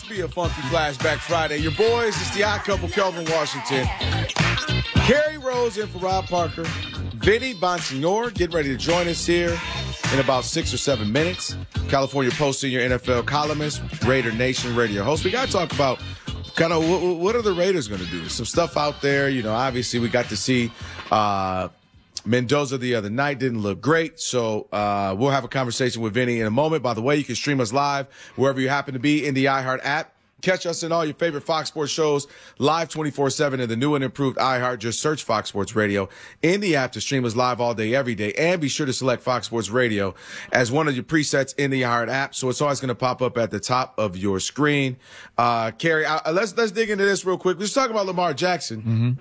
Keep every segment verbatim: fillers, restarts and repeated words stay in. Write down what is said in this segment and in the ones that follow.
be a funky flashback Friday. Your boys, it's the odd couple, Kelvin Washington. Kerry Rose in for Rob Parker. Vinny Bonsignore getting ready to join us here in about six or seven minutes. California Post senior N F L columnist, Raider Nation radio host. We got to talk about kind of what, what are the Raiders going to do? Some stuff out there. You know, obviously we got to see uh, Mendoza the other night. Didn't look great. So uh, we'll have a conversation with Vinny in a moment. By the way, you can stream us live wherever you happen to be in the iHeart app. Catch us in all your favorite Fox Sports shows live twenty-four seven in the new and improved iHeart. Just search Fox Sports Radio in the app to stream us live all day, every day. And be sure to select Fox Sports Radio as one of your presets in the iHeart app. So it's always going to pop up at the top of your screen. Uh, Kerry, I, let's, let's dig into this real quick. Let's talk about Lamar Jackson. Mm-hmm.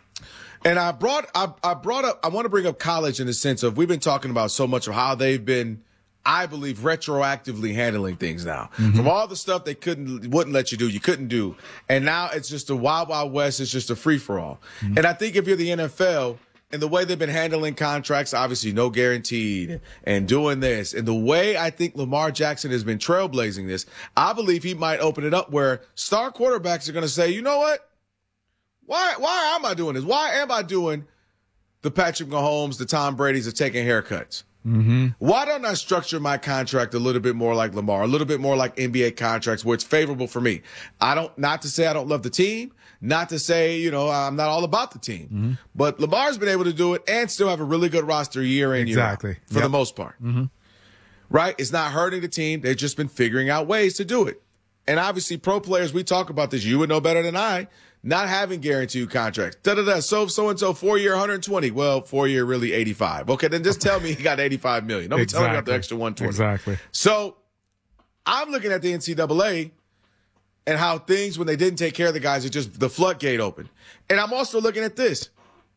And I brought, I, I brought up, I want to bring up college in the sense of we've been talking about so much of how they've been, I believe, retroactively handling things now. Mm-hmm. From all the stuff they couldn't, wouldn't let you do, you couldn't do. And now it's just a wild, wild west. It's just a free-for-all. Mm-hmm. And I think if you're the N F L and the way they've been handling contracts, obviously no guaranteed and doing this, and the way I think Lamar Jackson has been trailblazing this, I believe he might open it up where star quarterbacks are going to say, you know what? Why, why am I doing this? Why am I doing the Patrick Mahomes, the Tom Brady's of taking haircuts? Mm-hmm. Why don't I structure my contract a little bit more like Lamar, a little bit more like N B A contracts where it's favorable for me? I don't, not to say I don't love the team, not to say, you know, I'm not all about the team, mm-hmm. but Lamar's been able to do it and still have a really good roster year in, exactly. year out, for yep. the most part. Mm-hmm. Right? It's not hurting the team. They've just been figuring out ways to do it. And obviously pro players, we talk about this. You would know better than I. Not having guaranteed contracts. Da da da. So so and so four year one hundred twenty. Well, four year really eighty-five. Okay, then just tell me he got eighty-five million. Don't be exactly. telling me about the extra one hundred twenty. Exactly. So I'm looking at the N C double A and how things when they didn't take care of the guys, it just the floodgate opened. And I'm also looking at this.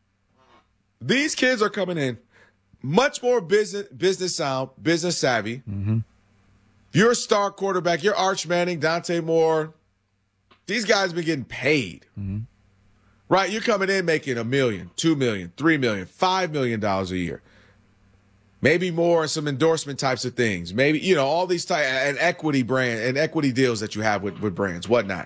These kids are coming in much more business business sound, business savvy. Mm-hmm. You're a star quarterback. You're Arch Manning, Dante Moore. These guys have been getting paid, mm-hmm. right? You're coming in making a million, two million, three million, five million dollars a year, maybe more, and some endorsement types of things. Maybe, you know, all these type and equity brand and equity deals that you have with, with brands, whatnot.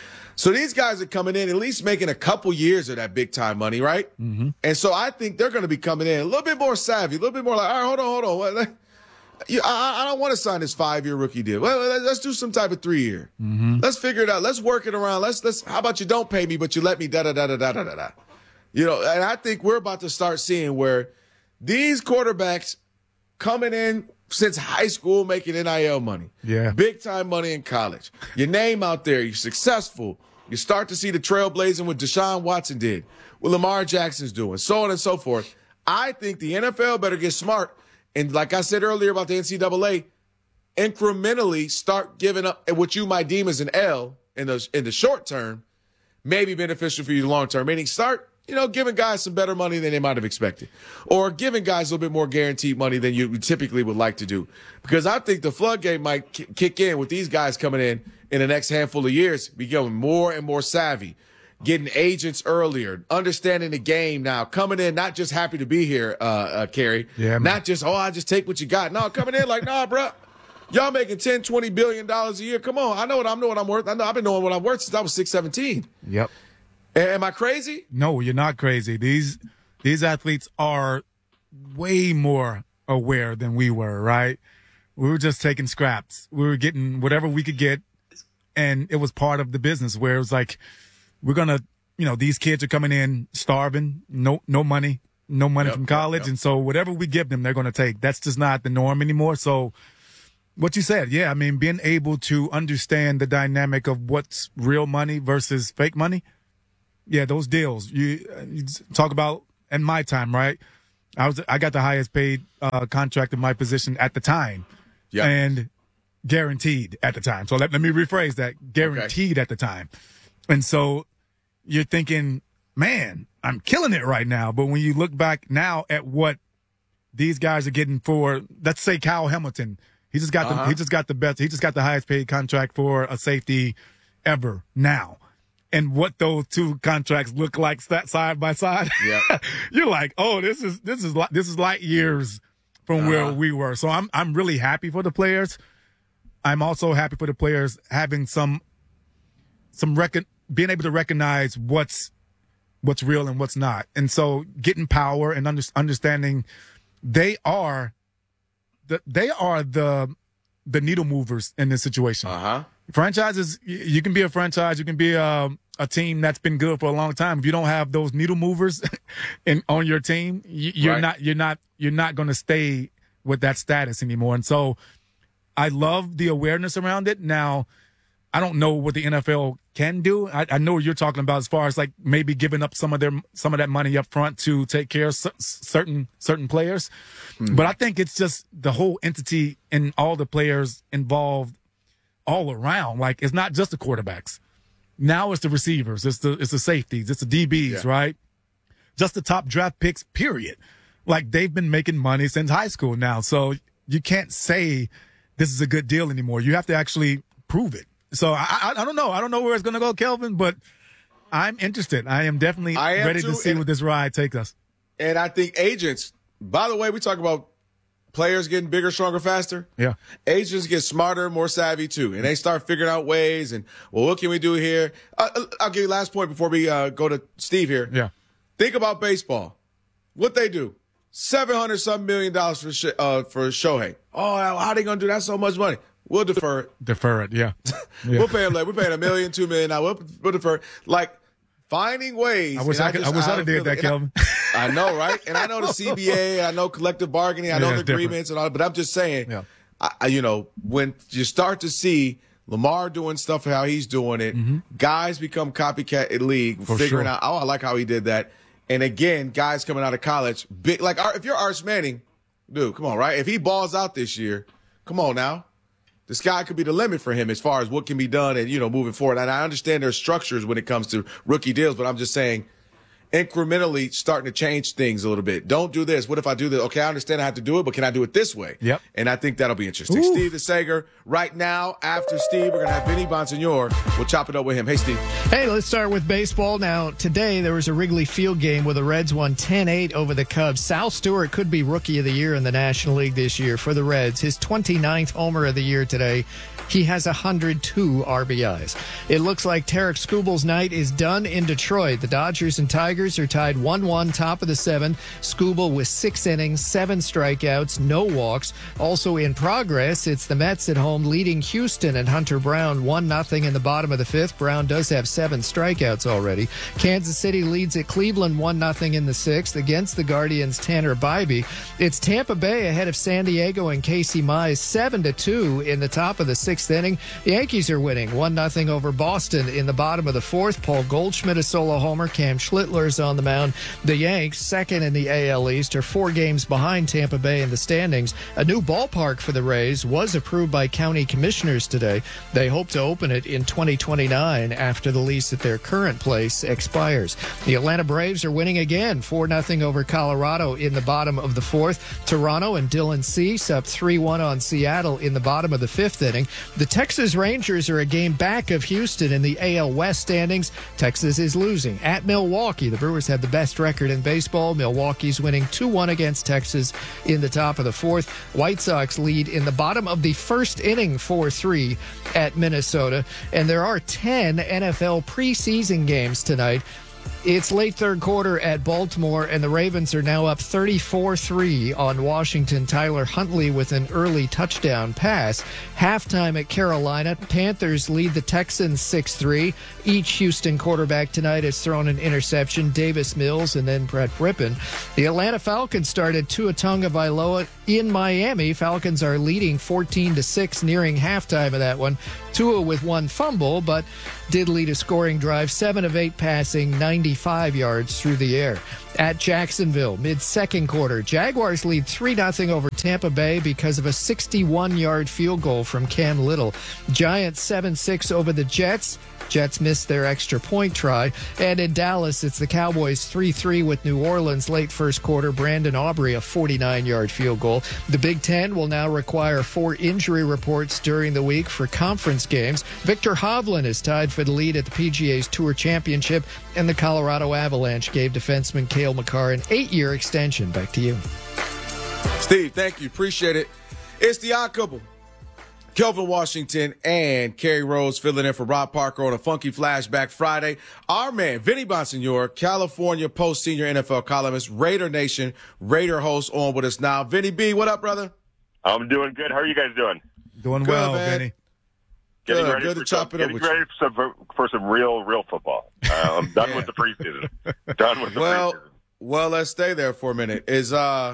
So these guys are coming in at least making a couple years of that big time money, right? Mm-hmm. And so I think they're going to be coming in a little bit more savvy, a little bit more like, all right, hold on, hold on. You, I, I don't want to sign this five-year rookie deal. Well, let's do some type of three-year. Mm-hmm. Let's figure it out. Let's work it around. Let's let's. How about you don't pay me, but you let me da da da da da da da da. You know, and I think we're about to start seeing where these quarterbacks coming in since high school making N I L money, yeah, big time money in college. Your name out there, you're successful. You start to see the trailblazing what Deshaun Watson did, what Lamar Jackson's doing, so on and so forth. I think the N F L better get smart. And like I said earlier about the N C double A, incrementally start giving up what you might deem as an L in the in the short term, may be beneficial for you long term. Meaning start, you know, giving guys some better money than they might have expected, or giving guys a little bit more guaranteed money than you typically would like to do. Because I think the floodgate might k- kick in with these guys coming in in the next handful of years, becoming more and more savvy. Getting agents earlier, understanding the game now, coming in, not just happy to be here, uh, uh Kerry. Yeah, man. Not just, oh, I just take what you got. No, coming in like, nah, bro, y'all making ten, twenty billion dollars a year. Come on. I know what I'm know what I'm worth. I know I've been knowing what I'm worth since I was six, seventeen. Yep. A- am I crazy? No, you're not crazy. These, these athletes are way more aware than we were, right? We were just taking scraps. We were getting whatever we could get. And it was part of the business where it was like, we're going to, you know, these kids are coming in starving, no no money, no money yep, from college. yep, yep. And so whatever we give them, they're going to take. That's just not the norm anymore. So what you said, yeah, I mean, being able to understand the dynamic of what's real money versus fake money. Yeah, those deals. You, you talk about in my time, right? I was I got the highest paid uh, contract in my position at the time. Yeah. And guaranteed at the time. So let, let me rephrase that. Guaranteed okay. at the time. And so you're thinking, man, I'm killing it right now. But when you look back now at what these guys are getting for, let's say Kyle Hamilton, he just got uh-huh. the he just got the best, he just got the highest paid contract for a safety ever now. And what those two contracts look like side by side, yeah. You're like, oh, this is this is this is light years from uh-huh. where we were. So I'm I'm really happy for the players. I'm also happy for the players having some some recon, being able to recognize what's what's real and what's not. And so getting power and under, understanding they are the they are the the needle movers in this situation. Uh-huh. Franchises, you can be a franchise, you can be a, a team that's been good for a long time. If you don't have those needle movers in on your team, you, you're right. not you're not you're not going to stay with that status anymore. And so I love the awareness around it. Now, I don't know what the N F L can do. I, I know what you're talking about as far as like maybe giving up some of their some of that money up front to take care of c- certain certain players. Mm-hmm. But I think it's just the whole entity and all the players involved all around. Like, it's not just the quarterbacks. Now it's the receivers, it's the it's the safeties, it's the D Bs, yeah. right? Just the top draft picks, period. Like, they've been making money since high school now. So you can't say this is a good deal anymore. You have to actually prove it. So I, I, I don't know. I don't know where it's going to go, Kelvin, but I'm interested. I am definitely I am ready too, to see and, what this ride takes us. And I think agents, by the way, we talk about players getting bigger, stronger, faster. Yeah. Agents get smarter, more savvy too. And they start figuring out ways and, well, what can we do here? Uh, I'll give you the last point before we uh, go to Steve here. Yeah. Think about baseball. What they do. seven hundred something million dollars for, sh- uh, for Shohei. Oh, how are they going to do that so much money? We'll defer it. Defer it, yeah. yeah. We'll pay him like we're paying a million, two million. Now we'll, we'll defer. Like, finding ways. I wish I, I, could, just, I wish I I'd have did that, Kelvin. I, I know, right? And I know the C B A, I know collective bargaining, I know yeah, the agreements and all. But I'm just saying, yeah. I, you know, when you start to see Lamar doing stuff how he's doing it, mm-hmm. guys become copycat in league, For figuring sure. out. Oh, I like how he did that. And again, guys coming out of college, big like if you're Arch Manning, dude, come on, right? If he balls out this year, come on now. The sky could be the limit for him as far as what can be done and, you know, moving forward. And I understand there's structures when it comes to rookie deals, but I'm just saying incrementally starting to change things a little bit. Don't do this. What if I do this? Okay, I understand I have to do it, but can I do it this way? Yep. And I think that'll be interesting. Ooh. Steve DeSager, right now, after Steve, we're going to have Vinny Bonsignor. We'll chop it up with him. Hey, Steve. Hey, let's start with baseball. Now, today there was a Wrigley Field game where the Reds won ten eight over the Cubs. Sal Stewart could be Rookie of the Year in the National League this year for the Reds. His twenty-ninth homer of the year today. He has one hundred two R B Is. It looks like Tarek Skubal's night is done in Detroit. The Dodgers and Tigers are tied one one, top of the seventh. Skubal with six innings, seven strikeouts, no walks. Also in progress, it's the Mets at home leading Houston and Hunter Brown one nothing in the bottom of the fifth. Brown does have seven strikeouts already. Kansas City leads at Cleveland one nothing in the sixth against the Guardians' Tanner Bybee. It's Tampa Bay ahead of San Diego and Casey Mize seven to two in the top of the sixth inning. The Yankees are winning one nothing over Boston in the bottom of the fourth. Paul Goldschmidt a solo homer. Cam Schlittler's on the mound. The Yanks, second in the A L East, are four games behind Tampa Bay in the standings. A new ballpark for the Rays was approved by county commissioners today. They hope to open it in twenty twenty-nine after the lease at their current place expires. The Atlanta Braves are winning again, four nothing over Colorado in the bottom of the fourth. Toronto and Dylan Cease up three one on Seattle in the bottom of the fifth inning. The Texas Rangers are a game back of Houston in the A L West standings. Texas is losing at Milwaukee. The Brewers have the best record in baseball. Milwaukee's winning two one against Texas in the top of the fourth. White Sox lead in the bottom of the first inning four three at Minnesota. And there are ten N F L preseason games tonight. It's late third quarter at Baltimore, and the Ravens are now up thirty-four three on Washington. Tyler Huntley with an early touchdown pass. Halftime at Carolina, Panthers lead the Texans six three. Each Houston quarterback tonight has thrown an interception, Davis Mills and then Brett Rippon. The Atlanta Falcons started Tua Tagovailoa in Miami. Falcons are leading fourteen to six nearing halftime of that one. Tua with one fumble, but did lead a scoring drive, seven of eight passing, ninety-five yards through the air. At Jacksonville, mid-second quarter, Jaguars lead three nothing over Tampa Bay because of a sixty-one-yard field goal from Cam Little. Giants seven six over the Jets. Jets missed their extra point try. And in Dallas, it's the Cowboys three three with New Orleans late first quarter. Brandon Aubrey, a forty-nine-yard field goal. The Big Ten will now require four injury reports during the week for conference games. Victor Hovland is tied for the lead at the P G A's Tour Championship, and the Colorado Avalanche gave defenseman Cale Makar an eight-year extension. Back to you. Steve, thank you. Appreciate it. It's the Odd Couple. Kelvin Washington and Kerry Rose filling in for Rob Parker on a Funky Flashback Friday. Our man, Vinny Bonsignore, California Post senior N F L columnist, Raider Nation, Raider host on with us now. Vinny B, what up, brother? I'm doing good. How are you guys doing? Doing Good, well, man. Vinny. Getting Good, ready good for to chop some, it up getting with ready for some, for some real, real football. Uh, I'm done Yeah. with the preseason. Done with the Well, preseason. well, let's stay there for a minute. Is uh,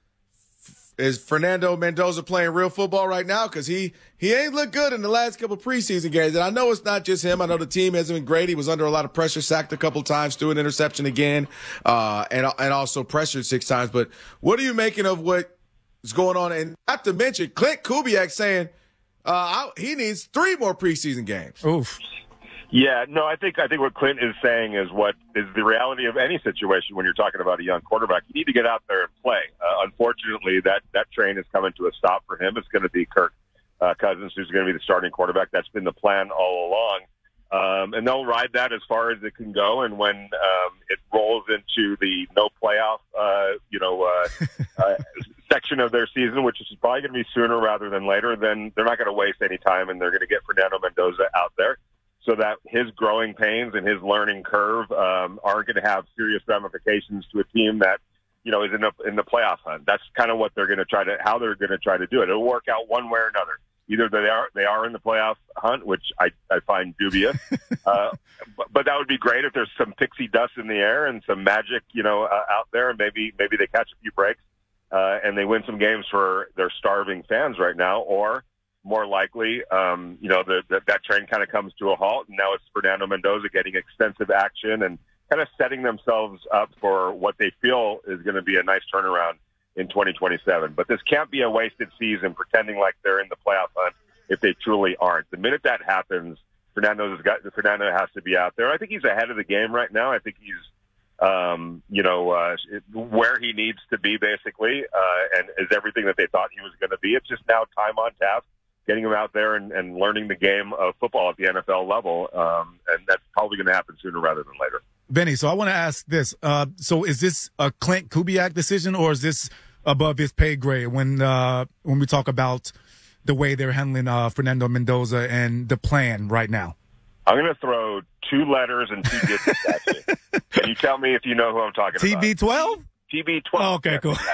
is Fernando Mendoza playing real football right now? Because he he ain't looked good in the last couple preseason games. And I know it's not just him. I know the team hasn't been great. He was under a lot of pressure, sacked a couple times, threw an interception again, uh, and and also pressured six times. But what are you making of what is going on? And not to mention Clint Kubiak saying uh, I, he needs three more preseason games. Oof. Yeah, no, I think I think what Clint is saying is what is the reality of any situation when you're talking about a young quarterback. You need to get out there and play. Uh, unfortunately, that that train is coming to a stop for him. It's going to be Kirk uh, Cousins who's going to be the starting quarterback. That's been the plan all along, um, and they'll ride that as far as it can go. And when um, it rolls into the no playoff, uh, you know, uh, uh, section of their season, which is probably going to be sooner rather than later, then they're not going to waste any time, and they're going to get Fernando Mendoza out there, so that his growing pains and his learning curve um, aren't going to have serious ramifications to a team that, you know, is in the in the playoff hunt. That's kind of what they're going to try to, how they're going to try to do it. It'll work out one way or another. Either they are they are in the playoff hunt, which I, I find dubious, uh, but, but that would be great if there's some pixie dust in the air and some magic, you know, uh, out there, and maybe maybe they catch a few breaks uh, and they win some games for their starving fans right now, or more likely, um, you know, the, the, that train kind of comes to a halt, and now it's Fernando Mendoza getting extensive action and kind of setting themselves up for what they feel is going to be a nice turnaround in twenty twenty-seven. But this can't be a wasted season pretending like they're in the playoff hunt if they truly aren't. The minute that happens, Fernando's got, Fernando has to be out there. I think he's ahead of the game right now. I think he's, um, you know, uh, where he needs to be basically, uh, and is everything that they thought he was going to be. It's just now time on task, getting him out there and, and learning the game of football at the N F L level. Um, and that's probably going to happen sooner rather than later. Vinny, so I want to ask this. Uh, so is this a Clint Kubiak decision, or is this above his pay grade when uh, when we talk about the way they're handling uh, Fernando Mendoza and the plan right now? I'm going to throw two letters and two digits at you. Can you tell me if you know who I'm talking T B twelve? about? T B twelve. Oh, okay, cool.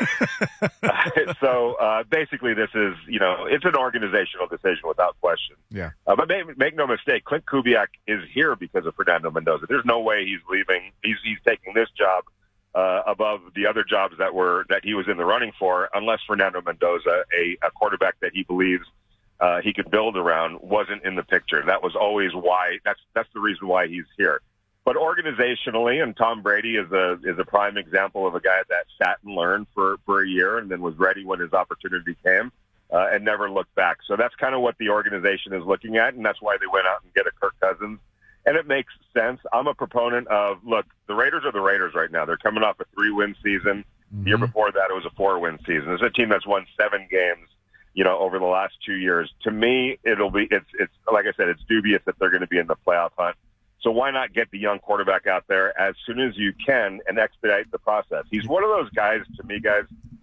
uh, so uh, basically, this is, you know, it's an organizational decision without question. Yeah. Uh, but make, make no mistake, Clint Kubiak is here because of Fernando Mendoza. There's no way he's leaving. He's he's taking this job uh, above the other jobs that were that he was in the running for, unless Fernando Mendoza, a, a quarterback that he believes uh, he could build around, wasn't in the picture. That was always why. That's that's the reason why he's here. But organizationally, and Tom Brady is a is a prime example of a guy that sat and learned for, for a year and then was ready when his opportunity came uh, and never looked back. So that's kind of what the organization is looking at, and that's why they went out and get a Kirk Cousins. And it makes sense. I'm a proponent of, look, the Raiders are the Raiders right now. They're coming off a three-win season. Mm-hmm. The year before that, it was a four-win season. It's a team that's won seven games, you know, over the last two years. To me, it'll be it's it's like I said, it's dubious that they're going to be in the playoff hunt. So why not get the young quarterback out there as soon as you can and expedite the process? He's one of those guys, to me, guys,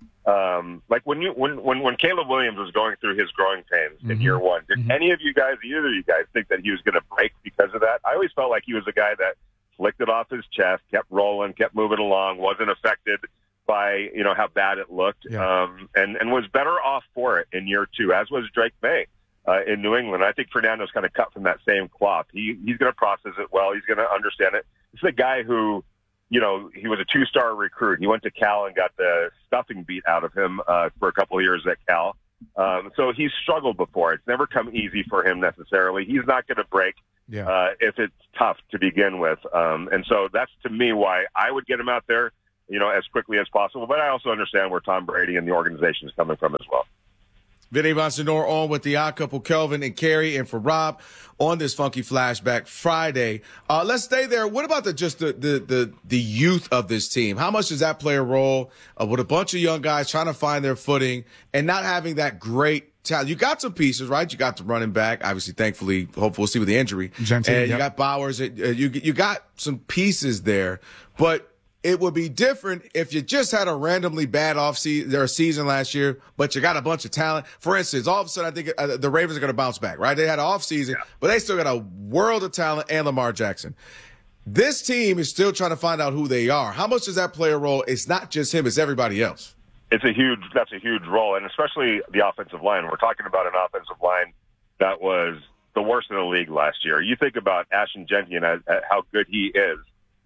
um, like when you when, when when Caleb Williams was going through his growing pains mm-hmm. in year one, did mm-hmm. any of you guys, either of you guys, think that he was going to break because of that? I always felt like he was a guy that flicked it off his chest, kept rolling, kept moving along, wasn't affected by, you know, how bad it looked, yeah. um, and, and was better off for it in year two, as was Drake May. Uh, in New England. I think Fernando's kind of cut from that same cloth. He he's going to process it well. He's going to understand it. This is a guy who, you know, he was a two-star recruit. He went to Cal and got the stuffing beat out of him uh, for a couple of years at Cal. Um, so he's struggled before. It's never come easy for him necessarily. He's not going to break yeah. uh, if it's tough to begin with. Um, and so that's, to me, why I would get him out there, you know, as quickly as possible. But I also understand where Tom Brady and the organization is coming from as well. Vinny Bonsignore on with the odd couple, Kelvin and Kerry, and for Rob on this Funky Flashback Friday. Uh, let's stay there. What about the just the, the the the youth of this team? How much does that play a role uh, with a bunch of young guys trying to find their footing and not having that great talent? You got some pieces, right? You got the running back, obviously. Thankfully, hopefully we'll see with the injury. Gentile, and yep. you got Bowers. Uh, you you got some pieces there, but it would be different if you just had a randomly bad off season, their season last year, but you got a bunch of talent. For instance, all of a sudden, I think uh, the Ravens are going to bounce back, right? They had an off season, yeah. but they still got a world of talent and Lamar Jackson. This team is still trying to find out who they are. How much does that play a role? It's not just him; it's everybody else. It's a huge. That's a huge role, and especially the offensive line. We're talking about an offensive line that was the worst in the league last year. You think about Ashton Jenkins and how good he is,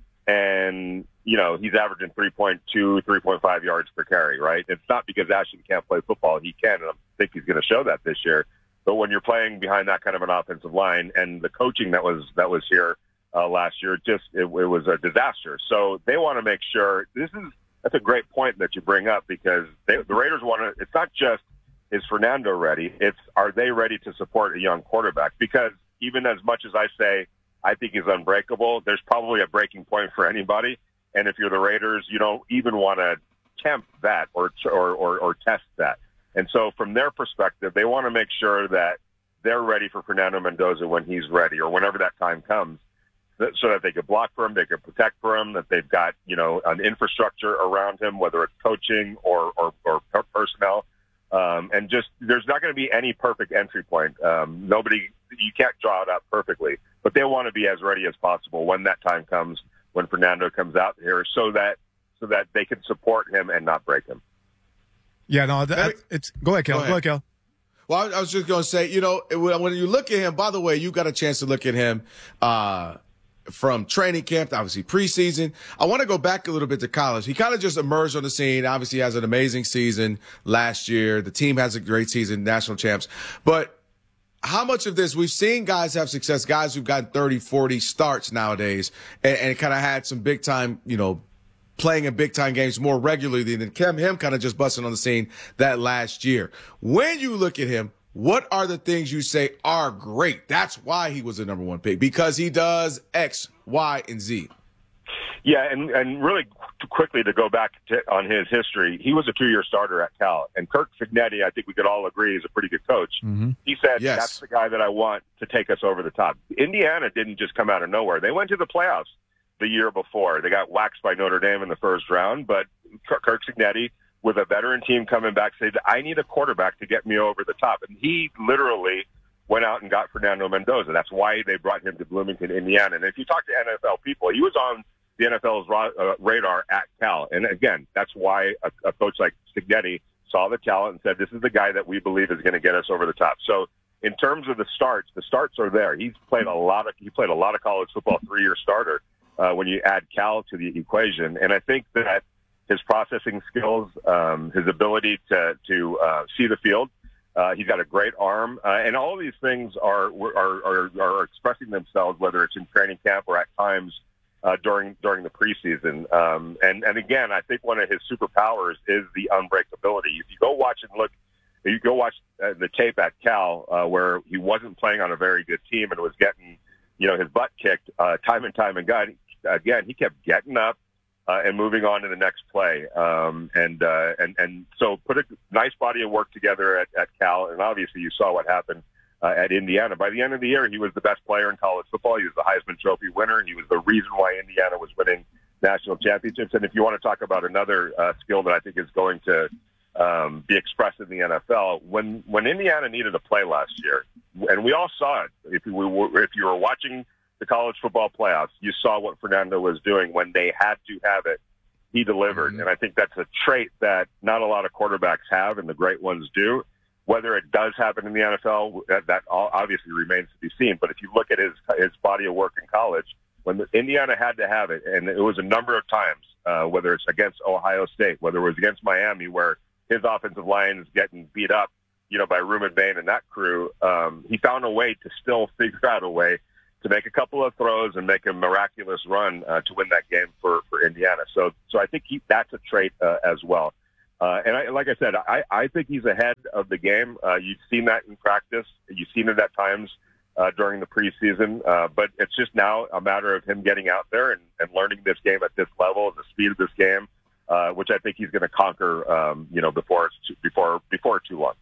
and you know he's averaging three point two, three point five yards per carry. Right? It's not because Ashton can't play football; he can, and I think he's going to show that this year. But when you're playing behind that kind of an offensive line, and the coaching that was that was here. Uh, last year, just it, it was a disaster. So they want to make sure this is that's a great point that you bring up because they, the Raiders want to. It's not just is Fernando ready. It's are they ready to support a young quarterback? Because even as much as I say I think he's unbreakable, there's probably a breaking point for anybody. And if you're the Raiders, you don't even want to tempt that or or, or or test that. And so from their perspective, they want to make sure that they're ready for Fernando Mendoza when he's ready or whenever that time comes. So that they could block for him, they could protect for him, that they've got, you know, an infrastructure around him, whether it's coaching or, or, or personnel. Um, and just there's not going to be any perfect entry point. Um, nobody, you can't draw it out perfectly. But they want to be as ready as possible when that time comes, when Fernando comes out here, so that so that they can support him and not break him. Yeah, no, that, it's go ahead, Kel. Go ahead, go ahead Kel. Well, I was just going to say, you know, when you look at him, by the way, you got a chance to look at him uh, from training camp, obviously preseason. I want to go back a little bit to college. He kind of just emerged on the scene. Obviously, has an amazing season last year. The team has a great season, national champs. But how much of this, we've seen guys have success, guys who've gotten thirty, forty starts nowadays and, and kind of had some big time, you know, playing in big time games more regularly than him, him kind of just busting on the scene that last year. When you look at him, what are the things you say are great? That's why he was the number one pick, because he does X, Y, and Z. Yeah, and, and really quickly to go back to, on his history, he was a two-year starter at Cal. And Kirk Cignetti, I think we could all agree, is a pretty good coach. Mm-hmm. He said, yes, that's the guy that I want to take us over the top. Indiana didn't just come out of nowhere. They went to the playoffs the year before. They got waxed by Notre Dame in the first round, but Kirk Cignetti, with a veteran team coming back, said, I need a quarterback to get me over the top. And he literally went out and got Fernando Mendoza. That's why they brought him to Bloomington, Indiana. And if you talk to N F L people, he was on the N F L's radar at Cal. And again, that's why a, a coach like Cignetti saw the talent and said, this is the guy that we believe is going to get us over the top. So in terms of the starts, the starts are there. He's played a lot of, he played a lot of college football, three-year starter uh, when you add Cal to the equation. And I think that his processing skills, um, his ability to, to uh, see the field, uh, he's got a great arm. Uh, and all of these things are, are, are, are expressing themselves, whether it's in training camp or at times Uh, during during the preseason, um, and and again, I think one of his superpowers is the unbreakability. If you go watch and look, if you go watch uh, the tape at Cal, uh, where he wasn't playing on a very good team and was getting, you know, his butt kicked uh, time and time again. Again, he kept getting up uh, and moving on to the next play, um, and uh, and and so put a nice body of work together at, at Cal, and obviously you saw what happened Uh, at Indiana. By the end of the year, he was the best player in college football. He was the Heisman Trophy winner. He was the reason why Indiana was winning national championships. And if you want to talk about another uh, skill that I think is going to um, be expressed in the N F L, when when Indiana needed a play last year, and we all saw it. If you were, if you were watching the college football playoffs, you saw what Fernando was doing when they had to have it. He delivered, mm-hmm. and I think that's a trait that not a lot of quarterbacks have, and the great ones do. Whether it does happen in the N F L, that, that obviously remains to be seen. But if you look at his his body of work in college, when the, Indiana had to have it, and it was a number of times, uh, whether it's against Ohio State, whether it was against Miami, where his offensive line is getting beat up, you know, by Ruben Bain and that crew, um, he found a way to still figure out a way to make a couple of throws and make a miraculous run uh, to win that game for, for Indiana. So, so I think he, that's a trait uh, as well. Uh, and I, like I said, I, I think he's ahead of the game. Uh, you've seen that in practice. You've seen it at times uh, during the preseason. Uh, but it's just now a matter of him getting out there and, and learning this game at this level, the speed of this game, uh, which I think he's going to conquer, um, you know, before it's too, before before too long.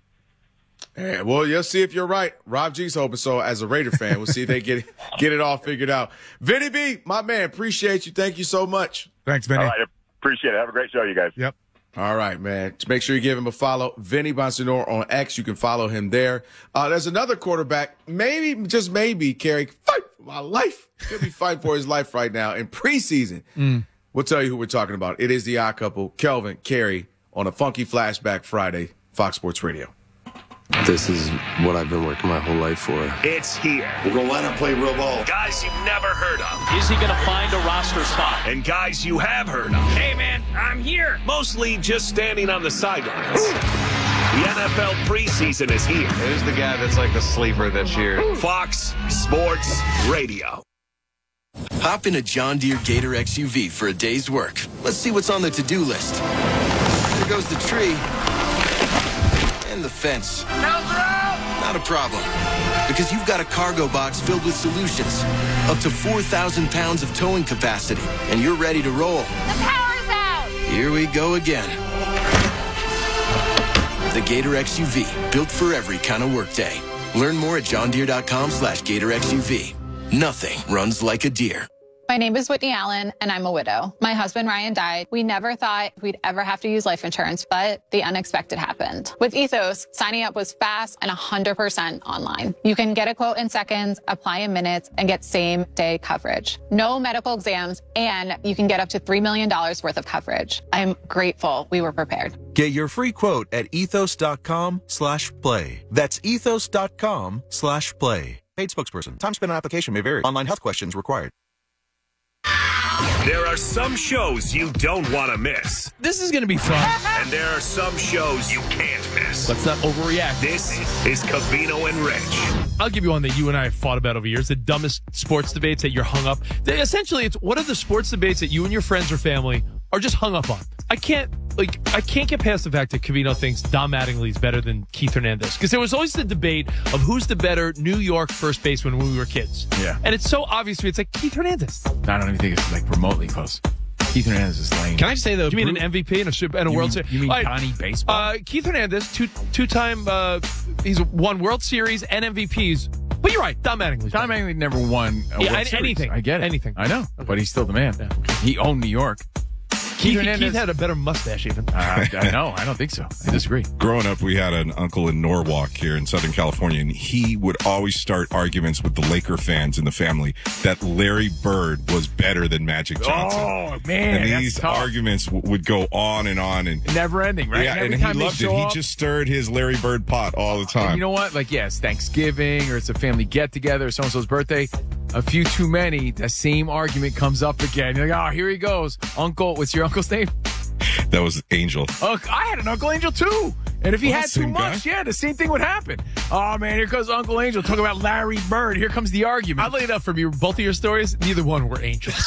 Yeah, well, you'll see if you're right. Rob G's hoping so. As a Raider fan, we'll see if they get get it all figured out. Vinny B, my man, appreciate you. Thank you so much. Thanks, Vinny. All right, appreciate it. Have a great show, you guys. Yep. All right, man. Make sure you give him a follow. Vinny Bonsignore on X. You can follow him there. Uh, there's another quarterback, maybe, just maybe, Kerry, fight for my life. Could be fighting for his life right now in preseason. Mm. We'll tell you who we're talking about. It is the odd couple, Kelvin, Kerry, on a Funky Flashback Friday, Fox Sports Radio. This is what I've been working my whole life for. It's here. We're going to line up, play real ball. Guys you've never heard of. Is he going to find a roster spot? And guys you have heard of. Hey, man, I'm here. Mostly just standing on the sidelines. The N F L preseason is here. Who's the guy that's like the sleeper this year? Fox Sports Radio. Hop in a John Deere Gator X U V for a day's work. Let's see what's on the to-do list. There goes the tree. And the fence. Not a problem. Because you've got a cargo box filled with solutions. Up to four thousand pounds of towing capacity. And you're ready to roll. The power's out! Here we go again. The Gator X U V. Built for every kind of workday. Learn more at johndeere.com slash Gator X U V. Nothing runs like a deer. My name is Whitney Allen, and I'm a widow. My husband, Ryan, died. We never thought we'd ever have to use life insurance, but the unexpected happened. With Ethos, signing up was fast and one hundred percent online. You can get a quote in seconds, apply in minutes, and get same-day coverage. No medical exams, and you can get up to three million dollars worth of coverage. I'm grateful we were prepared. Get your free quote at ethos.com slash play. That's ethos.com slash play. Paid spokesperson. Time spent on application may vary. Online health questions required. There are some shows you don't want to miss. This is going to be fun. And there are some shows you can't miss. Let's not overreact. This is Covino and Rich. I'll give you one that you and I have fought about over years. The dumbest sports debates that you're hung up. They, essentially, it's what are the sports debates that you and your friends or family are just hung up on? I can't, like, I can't get past the fact that Covino thinks Dom Mattingly is better than Keith Hernandez. Because there was always the debate of who's the better New York first baseman when we were kids. Yeah. And it's so obvious to me, it's like Keith Hernandez. I don't even think it's like remotely close. Keith Hernandez is lame. Can I say though? Do you mean an M V P and a, super, and a you World mean, Series? You mean right. Donnie Baseball? Uh, Keith Hernandez, two two time, uh, he's won World Series and M V Ps. But you're right, Dom Mattingly. Dom Mattingly never won a yeah, World Series. anything. I get it. Anything. I know, okay. But he's still the man. Yeah. He owned New York. Keith, Keith had a better mustache, even. Uh, I know. I don't think so. I disagree. Growing up, we had an uncle in Norwalk here in Southern California, and he would always start arguments with the Laker fans in the family that Larry Bird was better than Magic Johnson. Oh, man. And that's these tough. arguments w- would go on and on. and Never ending, right? Yeah, and, and, every he time loved they it. show He up, just stirred his Larry Bird pot all the time. And you know what? Like, yes, Thanksgiving or it's a family get together or so-and-so's birthday. A few too many, the same argument comes up again. You're like, oh, here he goes. Uncle, what's your uncle's name? That was Angel. Oh, I had an Uncle Angel too. And if he Well, had too same much, guy. yeah, the same thing would happen. Oh, man, here comes Uncle Angel. Talking about Larry Bird. Here comes the argument. I'll lay it up from you. Both of your stories, neither one were angels.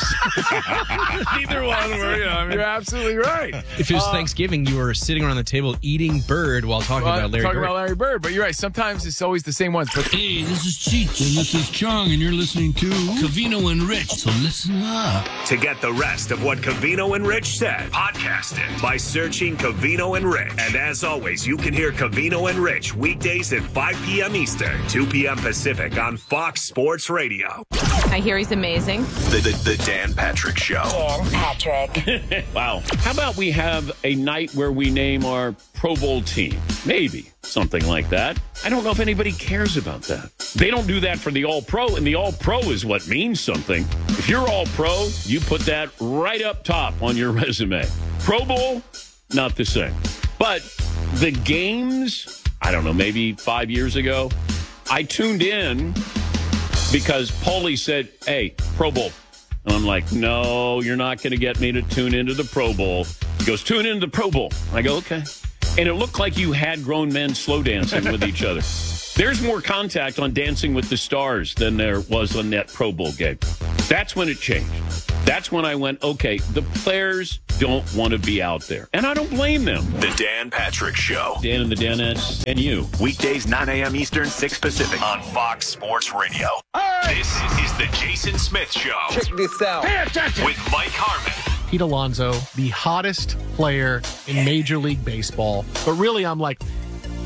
Neither one were, you know, I mean, you're absolutely right. If it was Uh, Thanksgiving, you were sitting around the table eating bird while talking well, about Larry talking Bird. about Larry Bird, but you're right. Sometimes it's always the same ones. But hey, this is Cheech, and this is Chung, and you're listening to Covino and Rich, so listen up. To get the rest of what Covino and Rich said, podcast it by searching Covino and Rich. And as always, you can hear Covino and Rich weekdays at five p.m. Eastern, two p.m. Pacific on Fox Sports Radio. I hear he's amazing. The, the, the Dan Patrick Show. Dan Patrick. Wow. How about we have a night where we name our Pro Bowl team? Maybe something like that. I don't know if anybody cares about that. They don't do that for the All-Pro, and the All-Pro is what means something. If you're All-Pro, you put that right up top on your resume. Pro Bowl, not the same. But the games, I don't know, maybe five years ago, I tuned in because Paulie said, hey, Pro Bowl. And I'm like, no, you're not going to get me to tune into the Pro Bowl. He goes, tune into the Pro Bowl. I go, okay. And it looked like you had grown men slow dancing with each other. There's more contact on Dancing with the Stars than there was on that Pro Bowl game. That's when it changed. That's when I went, okay, the players don't want to be out there. And I don't blame them. The Dan Patrick Show. Dan and the Danettes and you. Weekdays, nine a.m. Eastern, six Pacific on Fox Sports Radio. Right. This is the Jason Smith Show. Check this out. Pay attention. With Mike Harmon. Pete Alonso, the hottest player in Major League Baseball. But really, I'm like,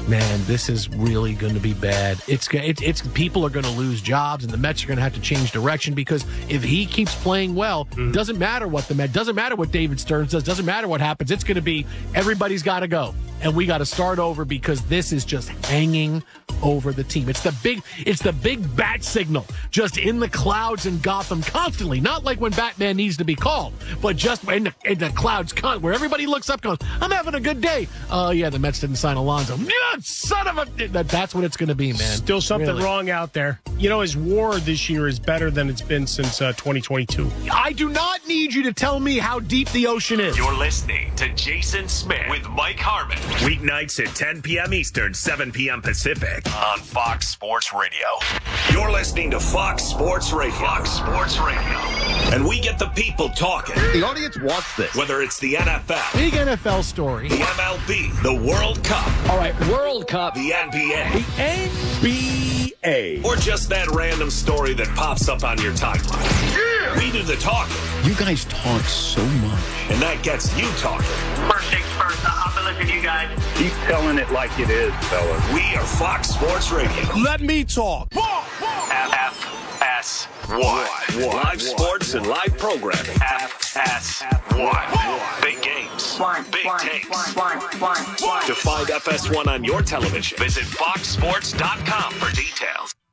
man, this is really going to be bad. It's it's, it's people are going to lose jobs, and the Mets are going to have to change direction because if he keeps playing well, mm. doesn't matter what the Mets, doesn't matter what David Stearns does, doesn't matter what happens. It's going to be everybody's got to go, and we got to start over because this is just hanging over the team. It's the big, it's the big bat signal just in the clouds in Gotham constantly. Not like when Batman needs to be called, but just in the, in the clouds where everybody looks up, goes, "I'm having a good day." Oh uh, yeah, the Mets didn't sign Alonso. Yeah, son of a. That, that's what it's going to be, man. Still something really wrong out there. You know, his WAR this year is better than it's been since uh, twenty twenty-two. I do not need you to tell me how deep the ocean is. You're listening to Jason Smith with Mike Harmon. Weeknights at ten p.m. Eastern, seven p.m. Pacific on Fox Sports Radio. You're listening to Fox Sports Radio. Fox Sports Radio. And we get the people talking. The audience wants this. Whether it's the N F L. Big N F L story. The M L B. The World Cup. All right, World Cup. The N B A. The N B A. Or just that random story that pops up on your timeline. Yeah. We do the talking. You guys talk so much. And that gets you talking. First things first, I'll be listening to you guys. Keep telling it like it is, fellas. We are Fox Sports Radio. Let me talk. F S one. Live sports and live programming. F S one. Big games. Big takes. To find F S one on your television, visit fox sports dot com for details.